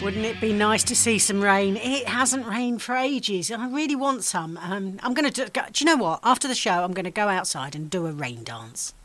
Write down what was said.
Wouldn't it be nice to see some rain? It hasn't rained for ages. I really want some. I'm going to do you know what? After the show, I'm going to go outside and do a rain dance.